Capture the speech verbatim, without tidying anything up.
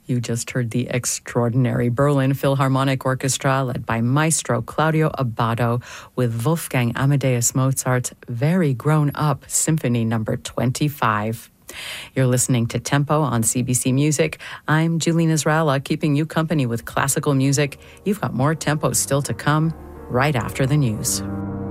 You just heard the extraordinary Berlin Philharmonic Orchestra led by Maestro Claudio Abbado with Wolfgang Amadeus Mozart's Very Grown Up Symphony number twenty-five. You're listening to Tempo on C B C Music. I'm Julene Israela, keeping you company with classical music. You've got more Tempo still to come right after the news.